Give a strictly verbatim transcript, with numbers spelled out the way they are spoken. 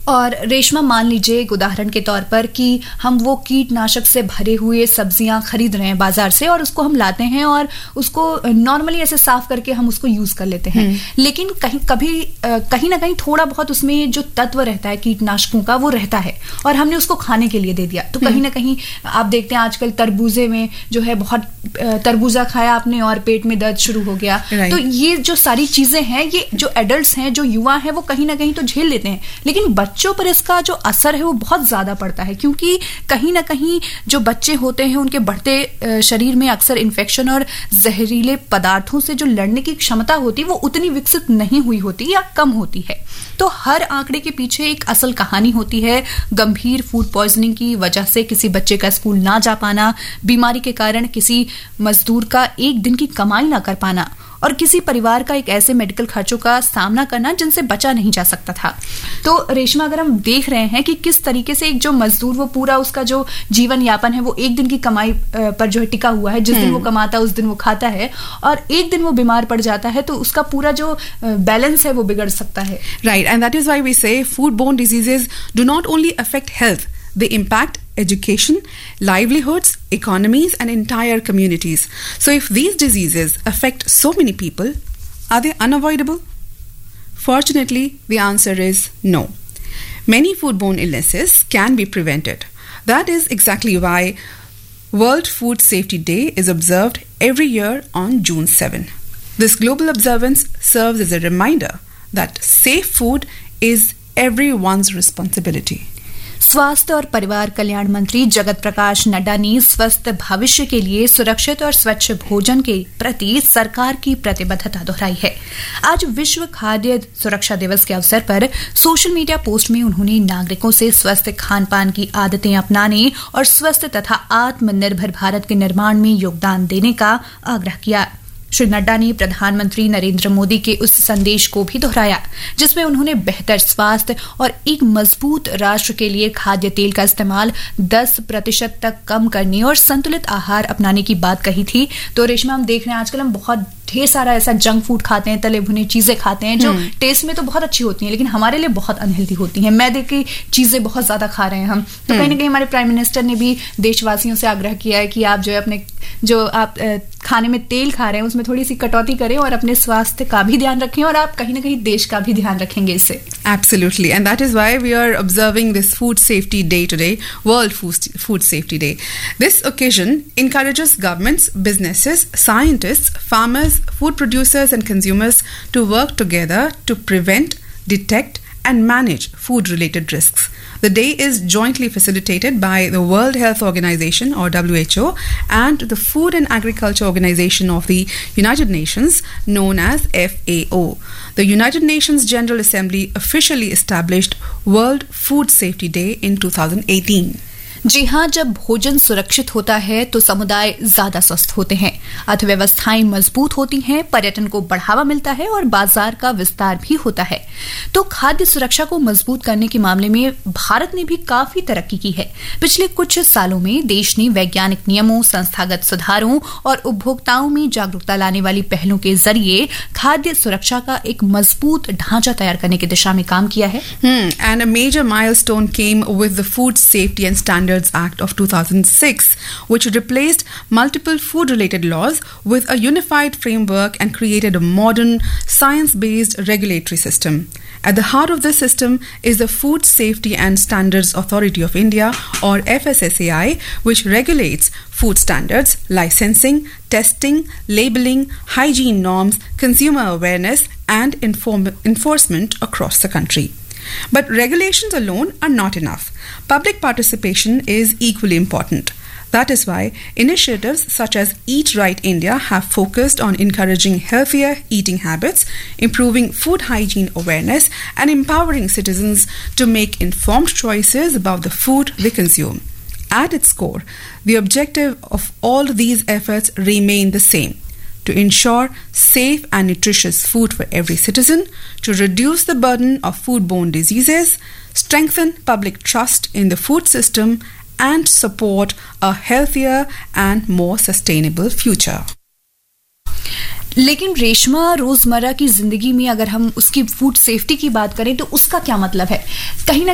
और रेशमा, मान लीजिए एक उदाहरण के तौर पर कि हम वो कीटनाशक से भरे हुए सब्जियां खरीद रहे हैं बाजार से और उसको हम लाते हैं और उसको नॉर्मली ऐसे साफ करके हम उसको यूज कर लेते हैं, लेकिन कहीं कभी कहीं ना कहीं थोड़ा बहुत उसमें जो तत्व रहता है कीटनाशकों का वो रहता है और हमने उसको खाने के लिए दे दिया। तो कहीं ना कहीं आप देखते हैं आजकल तरबूजे में जो है, बहुत तरबूजा खाया आपने और पेट में दर्द शुरू हो गया। तो ये जो सारी चीजें हैं, ये जो एडल्ट्स हैं, जो युवा हैं, वो कहीं ना कहीं तो झेल लेते हैं, लेकिन बच्चों पर इसका जो असर है वो बहुत ज्यादा पड़ता है, क्योंकि कहीं ना कहीं जो बच्चे होते हैं उनके बढ़ते शरीर में अक्सर इन्फेक्शन और जहरीले पदार्थों से जो लड़ने की क्षमता होती है वो उतनी विकसित नहीं हुई होती या कम होती है। तो हर आंकड़े के पीछे एक असल कहानी होती है। गंभीर फूड पॉइजनिंग की वजह से किसी बच्चे का स्कूल ना जा पाना, बीमारी के कारण किसी मजदूर का एक दिन की कमाई ना कर पाना और किसी परिवार का एक ऐसे मेडिकल खर्चों का सामना करना जिनसे बचा नहीं जा सकता था। तो रेशमा, अगर हम देख रहे हैं कि किस तरीके से एक जो मजदूर, वो पूरा उसका जो जीवन यापन है वो एक दिन की कमाई पर जो है टिका हुआ है, जिस दिन वो कमाता है उस दिन वो खाता है, और एक दिन वो बीमार पड़ जाता है तो उसका पूरा जो बैलेंस है वो बिगड़ सकता है। Right, and that is why we से food born diseases do not only affect health, they impact education, livelihoods, economies, and entire communities. So if these diseases affect so many people, are they unavoidable? Fortunately, the answer is no. Many foodborne illnesses can be prevented. That is exactly why World Food Safety Day is observed every year on June seventh. This global observance serves as a reminder that safe food is everyone's responsibility. स्वास्थ्य और परिवार कल्याण मंत्री जगत प्रकाश नड्डा ने स्वस्थ भविष्य के लिए सुरक्षित और स्वच्छ भोजन के प्रति सरकार की प्रतिबद्धता दोहराई है। आज विश्व खाद्य सुरक्षा दिवस के अवसर पर सोशल मीडिया पोस्ट में उन्होंने नागरिकों से स्वस्थ खान पान की आदतें अपनाने और स्वस्थ तथा आत्मनिर्भर भारत के निर्माण में योगदान देने का आग्रह किया। श्री नड्डा ने प्रधानमंत्री नरेंद्र मोदी के उस संदेश को भी दोहराया जिसमें उन्होंने बेहतर स्वास्थ्य और एक मजबूत राष्ट्र के लिए खाद्य तेल का इस्तेमाल दस प्रतिशत तक कम करने और संतुलित आहार अपनाने की बात कही थी। तो रेशमा, हम देख रहे हैं आजकल हम बहुत ढेर सारा ऐसा जंक फूड खाते हैं, तले भुने चीजें खाते हैं जो टेस्ट में तो बहुत अच्छी होती हैं लेकिन हमारे लिए बहुत अनहेल्दी होती हैं। मैदे की चीजें बहुत ज्यादा खा रहे हैं हम। तो कहीं ना कहीं हमारे प्राइम मिनिस्टर ने भी देशवासियों से आग्रह किया है कि आप जो है अपने जो आप खाने में तेल खा रहे हैं उसमें थोड़ी सी कटौती करें और अपने स्वास्थ्य का भी ध्यान रखें और आप कहीं ना कहीं देश का भी ध्यान रखेंगे इससे। Absolutely, and that is why we are observing this Food Safety Day today, World Food Safety Day. This occasion encourages governments, businesses, scientists, farmers, food producers and consumers to work together to prevent, detect and manage food-related risks. The day is jointly facilitated by the World Health Organization or W H O and the Food and Agriculture Organization of the United Nations known as F A O. The United Nations General Assembly officially established World Food Safety Day in two thousand eighteen. जी हाँ, जब भोजन सुरक्षित होता है तो समुदाय ज्यादा स्वस्थ होते हैं, अर्थव्यवस्थाएं मजबूत होती हैं, पर्यटन को बढ़ावा मिलता है और बाजार का विस्तार भी होता है। तो खाद्य सुरक्षा को मजबूत करने के मामले में भारत ने भी काफी तरक्की की है। पिछले कुछ सालों में देश ने वैज्ञानिक नियमों, संस्थागत सुधारों और उपभोक्ताओं में जागरूकता लाने वाली पहलों के जरिए खाद्य सुरक्षा का एक मजबूत ढांचा तैयार करने की दिशा में काम किया है। And a major milestone came with the Food Safety and Standards Act of two thousand six, which replaced multiple food-related laws with a unified framework and created a modern, science-based regulatory system. At the heart of this system is the Food Safety and Standards Authority of India, or F S S A I, which regulates food standards, licensing, testing, labeling, hygiene norms, consumer awareness, and inform- enforcement across the country. But regulations alone are not enough. Public participation is equally important. That is why initiatives such as Eat Right India have focused on encouraging healthier eating habits, improving food hygiene awareness, and empowering citizens to make informed choices about the food they consume. At its core, the objective of all these efforts remain the same: to ensure safe and nutritious food for every citizen, to reduce the burden of foodborne diseases, strengthen public trust in the food system, and support a healthier and more sustainable future. लेकिन रेशमा, रोजमर्रा की जिंदगी में अगर हम उसकी food safety की बात करें तो उसका क्या मतलब है? कहीं ना